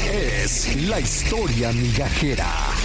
es la historia migajera.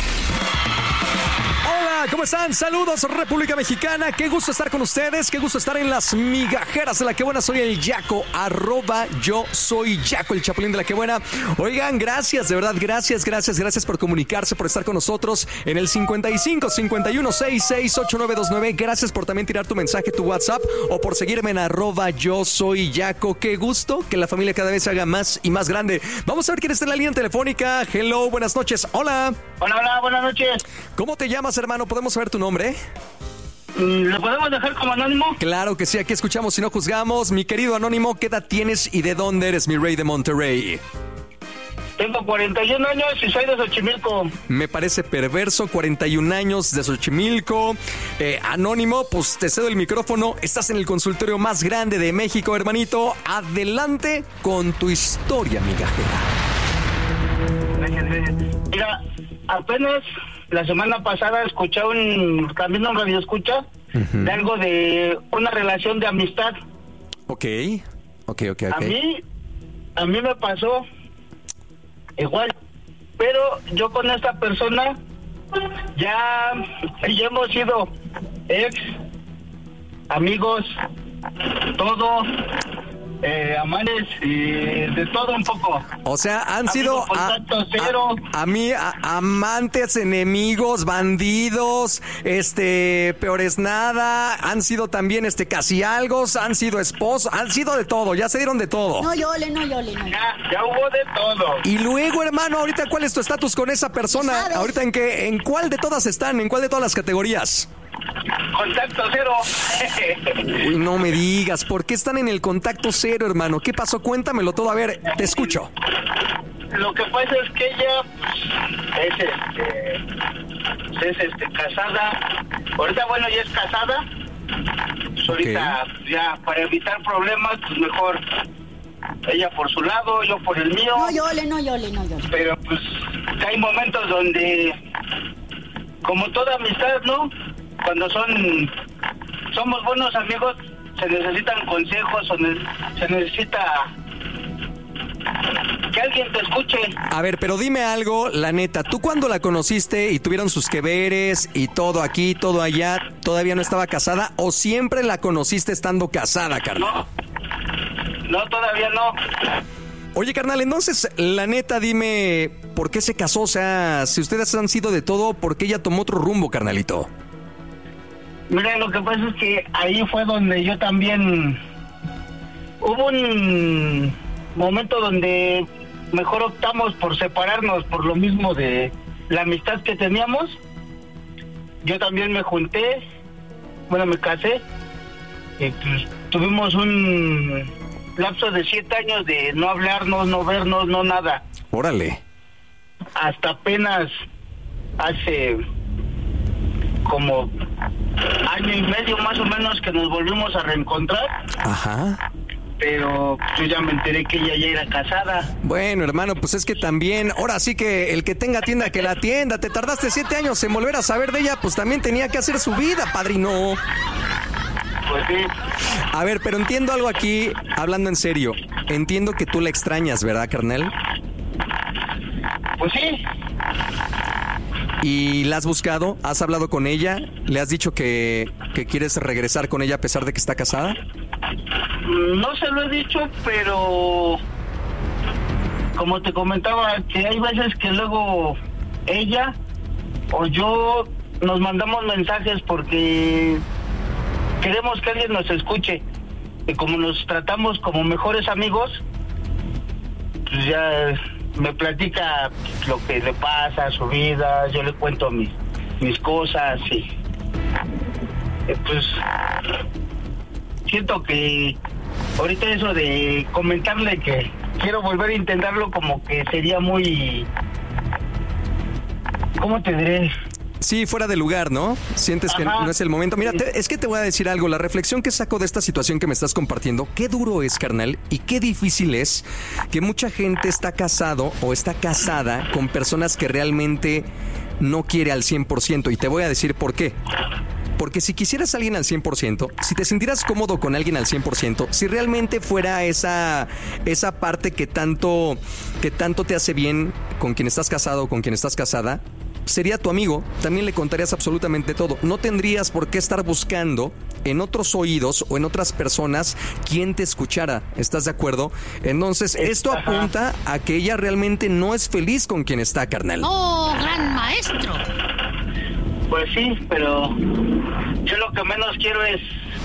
Hola, ¿cómo están? Saludos, República Mexicana. Qué gusto estar con ustedes, qué gusto estar en las migajeras de La Que Buena. Soy el Yaco, @yo soy Yaco, el Chapulín de La Que Buena. Oigan, gracias, de verdad, gracias por comunicarse, por estar con nosotros en el 55 51 66 8929. Gracias por también tirar tu mensaje, tu WhatsApp, o por seguirme en @yo soy Yaco. Qué gusto que la familia cada vez se haga más y más grande. Vamos a ver quién está en la línea telefónica. Hello, buenas noches. Hola. Hola, buenas noches. ¿Cómo te llamas, hermano? ¿Podemos saber tu nombre? ¿Lo podemos dejar como anónimo? Claro que sí, aquí escuchamos y no juzgamos. Mi querido anónimo, ¿qué edad tienes y de dónde eres, mi rey de Monterrey? Tengo 41 años y soy de Xochimilco. Me parece perverso, 41 años de Xochimilco. Anónimo, pues te cedo el micrófono. Estás en el consultorio más grande de México, hermanito. Adelante con tu historia migajera. Gracias. Mira, apenas la semana pasada escuché también un radio escucha de algo de una relación de amistad. Ok. A mí me pasó igual, pero yo con esta persona ya hemos sido ex, amigos, todo, amantes y de todo un poco. O sea, han sido contacto cero. Amantes, enemigos, bandidos, peores nada, han sido también casi algo, han sido esposos, han sido de todo, ya se dieron de todo. No llole. Ya hubo de todo. Y luego, hermano, ahorita ¿cuál es tu estatus con esa persona? ¿Sabes? Ahorita en cuál de todas están, en cuál de todas las categorías. Contacto cero. Uy, no me digas, ¿por qué están en el contacto cero, hermano? ¿Qué pasó? Cuéntamelo todo, a ver, te escucho. Lo que pasa es que ella es casada. Ahorita, bueno, ya es casada. Pues ahorita, ya para evitar problemas, pues mejor ella por su lado, yo por el mío. No llole. Pero pues hay momentos donde, como toda amistad, ¿no? Cuando somos buenos amigos, se necesitan consejos, se necesita que alguien te escuche. A ver, pero dime algo, la neta, ¿tú cuando la conociste y tuvieron sus que veres y todo aquí, todo allá, todavía no estaba casada o siempre la conociste estando casada, carnal? No, todavía no. Oye, carnal, entonces, la neta, dime, ¿por qué se casó? O sea, si ustedes han sido de todo, ¿por qué ella tomó otro rumbo, carnalito? Mira, lo que pasa es que ahí fue donde yo también... Hubo un momento donde mejor optamos por separarnos por lo mismo de la amistad que teníamos. Yo también me casé y pues tuvimos un lapso de 7 años de no hablarnos, no vernos, no nada. Órale. Hasta apenas hace como año y medio más o menos que nos volvimos a reencontrar. Ajá. Pero yo ya me enteré que ella ya era casada. Bueno, hermano, pues es que también, ahora sí que el que tenga tienda que la atienda. Te tardaste 7 años en volver a saber de ella, pues también tenía que hacer su vida, padrino. Pues sí. A ver, pero entiendo algo aquí, hablando en serio. Entiendo que tú la extrañas, ¿verdad, carnal? Pues sí. ¿Y la has buscado? ¿Has hablado con ella? ¿Le has dicho que quieres regresar con ella a pesar de que está casada? No se lo he dicho, pero como te comentaba, que hay veces que luego ella o yo nos mandamos mensajes porque queremos que alguien nos escuche. Y como nos tratamos como mejores amigos, pues ya me platica lo que le pasa, su vida, yo le cuento mis cosas y pues siento que ahorita eso de comentarle que quiero volver a intentarlo como que sería muy, ¿cómo te diré? Sí, fuera de lugar, ¿no? Sientes que no es el momento. Mira, es que te voy a decir algo. La reflexión que saco de esta situación que me estás compartiendo, qué duro es, carnal, y qué difícil es que mucha gente está casado o está casada con personas que realmente no quiere al 100%. Y te voy a decir por qué. Porque si quisieras a alguien al 100%, si te sintieras cómodo con alguien al 100%, si realmente fuera esa parte que tanto te hace bien con quien estás casado o con quien estás casada, sería tu amigo, también le contarías absolutamente todo. No tendrías por qué estar buscando en otros oídos o en otras personas quien te escuchara. ¿Estás de acuerdo? Entonces, esto apunta a que ella realmente no es feliz con quien está, carnal. ¡Oh, gran maestro! Pues sí, pero yo lo que menos quiero es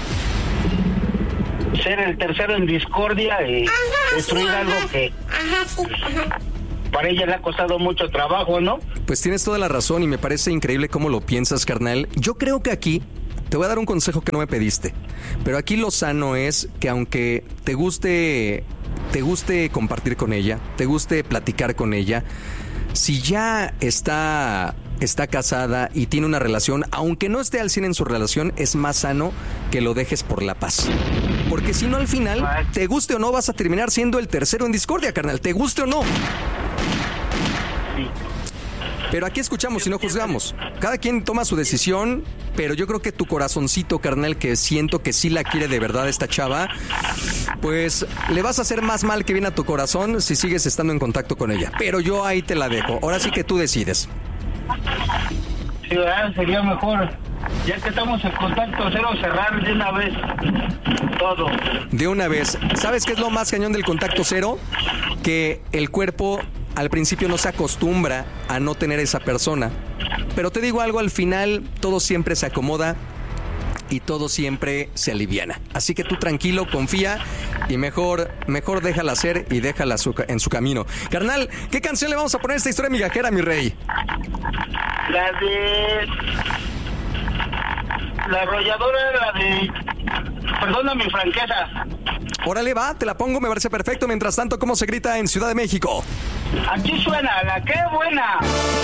ser el tercero en discordia y destruir algo que para ella le ha costado mucho trabajo, ¿no? Pues tienes toda la razón y me parece increíble cómo lo piensas, carnal. Yo creo que aquí te voy a dar un consejo que no me pediste, pero aquí lo sano es que aunque te guste compartir con ella, te guste platicar con ella, si ya está casada y tiene una relación, aunque no esté al 100 en su relación, es más sano que lo dejes por la paz. Porque si no, al final, te guste o no, vas a terminar siendo el tercero en discordia, carnal. Te guste o no. Sí. Pero aquí escuchamos y no juzgamos. Cada quien toma su decisión, pero yo creo que tu corazoncito, carnal, que siento que sí la quiere de verdad esta chava, pues le vas a hacer más mal que bien a tu corazón si sigues estando en contacto con ella. Pero yo ahí te la dejo. Ahora sí que tú decides. Sí, ¿verdad? Sería mejor, ya que estamos en contacto cero, cerrar de una vez todo. De una vez. ¿Sabes qué es lo más cañón del contacto cero? Que el cuerpo al principio no se acostumbra a no tener esa persona. Pero te digo algo, al final todo siempre se acomoda y todo siempre se aliviana. Así que tú tranquilo, confía y mejor déjala ser y déjala en su camino. Carnal, ¿qué canción le vamos a poner a esta historia migajera, mi rey? La arrolladora, perdona mi franqueza. Órale, va, te la pongo, me parece perfecto. Mientras tanto, ¿cómo se grita en Ciudad de México? Aquí suena la que buena.